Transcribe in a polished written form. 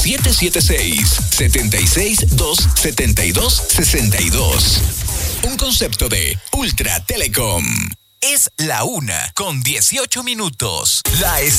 776-272-62. Un concepto de Ultra Telecom. Es la 1:18. La